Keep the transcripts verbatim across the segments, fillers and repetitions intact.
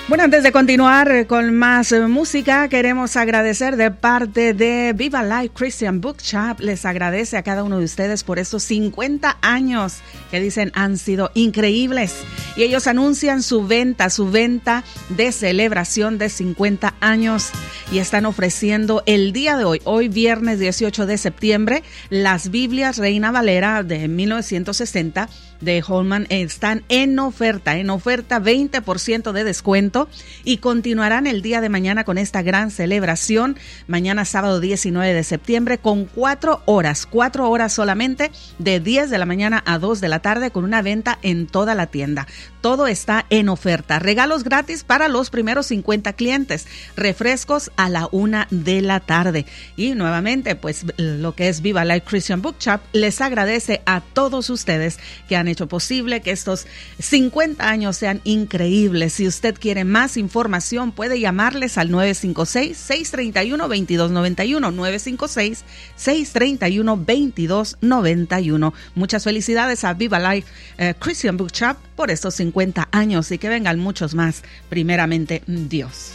Bueno, antes de continuar con más música, queremos agradecer de parte de Viva Life Christian Bookshop. Les agradece a cada uno de ustedes por estos cincuenta años que dicen han sido increíbles. Y ellos anuncian su venta, su venta de celebración de cincuenta años. Y están ofreciendo el día de hoy, hoy viernes dieciocho de septiembre, las Biblias Reina Valera de mil novecientos sesenta de Holman están en oferta, en oferta veinte por ciento de descuento y continuarán el día de mañana con esta gran celebración, mañana sábado diecinueve de septiembre con cuatro horas, cuatro horas solamente de diez de la mañana a dos de la tarde con una venta en toda la tienda. Todo está en oferta, regalos gratis para los primeros cincuenta clientes, refrescos a la una de la tarde y nuevamente pues lo que es Viva Life Christian Bookshop les agradece a todos ustedes que han hecho posible que estos cincuenta años sean increíbles. Si usted quiere más información, puede llamarles al nueve cinco seis, seis tres uno, dos dos nueve uno, nueve cinco seis, seis tres uno, dos dos nueve uno. Muchas felicidades a Viva Life eh, Christian Bookshop por estos cincuenta años y que vengan muchos más, primeramente Dios.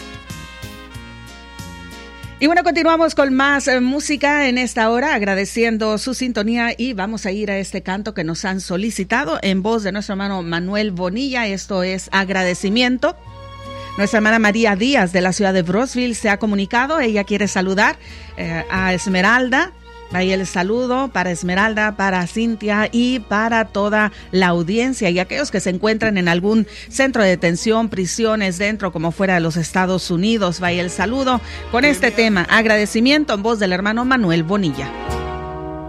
Y bueno, continuamos con más eh, música en esta hora, agradeciendo su sintonía y vamos a ir a este canto que nos han solicitado en voz de nuestro hermano Manuel Bonilla. Esto es Agradecimiento. Nuestra hermana María Díaz de la ciudad de Brosville se ha comunicado. Ella quiere saludar eh, a Esmeralda. Ahí el saludo para Esmeralda, para Cintia y para toda la audiencia y aquellos que se encuentran en algún centro de detención, prisiones dentro como fuera de los Estados Unidos. Vaya el saludo con este tema, agradecimiento en voz del hermano Manuel Bonilla.